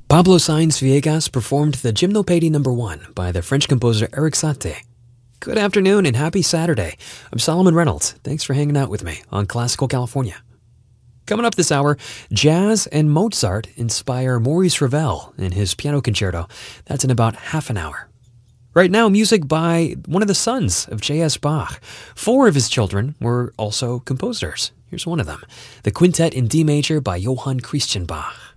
Pablo Sainz Viegas performed the Gymnopédie No. 1 by the French composer Erik Satie. Good afternoon and happy Saturday. I'm Solomon Reynolds. Thanks for hanging out with me on Classical California. Coming up this hour, jazz and Mozart inspire Maurice Ravel in his piano concerto. That's in about half an hour. Right now, music by one of the sons of J.S. Bach. 4 of his children were also composers. Here's one of them, the Quintet in D major by Johann Christian Bach.